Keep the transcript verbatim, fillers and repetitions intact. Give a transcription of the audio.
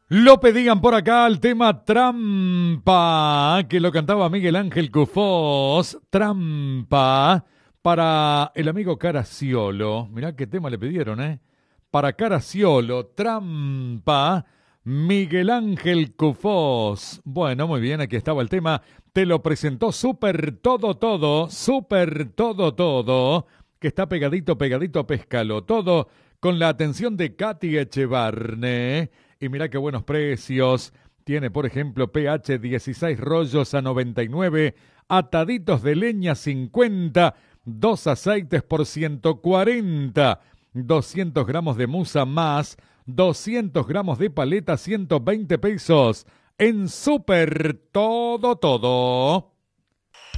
Lo pedían por acá el tema Trampa, que lo cantaba Miguel Ángel Cufós. Trampa para el amigo Caraciolo. Mirá qué tema le pidieron, ¿eh? Para Caraciolo, Trampa, Miguel Ángel Cufós. Bueno, muy bien, aquí estaba el tema. Te lo presentó Súper Todo Todo, Súper Todo Todo, que está pegadito, pegadito, Péscalo Todo, con la atención de Katy Echevarne. Y mirá qué buenos precios. Tiene, por ejemplo, P H dieciséis rollos a noventa y nueve, ataditos de leña cincuenta, dos aceites por ciento cuarenta, doscientos gramos de musa más, doscientos gramos de paleta, ciento veinte pesos. En Súper Todo Todo.